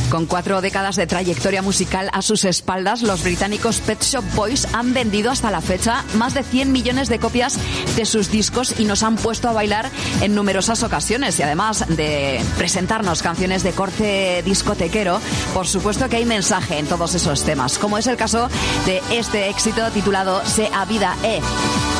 Con 4 décadas de trayectoria musical a sus espaldas, los británicos Pet Shop Boys han vendido hasta la fecha más de 100 millones de copias de sus discos y nos han puesto a bailar en numerosas ocasiones. Y además de presentarnos canciones de corte discotequero, por supuesto que hay mensaje en todos esos temas, como es el caso de este éxito titulado Se a Vida é.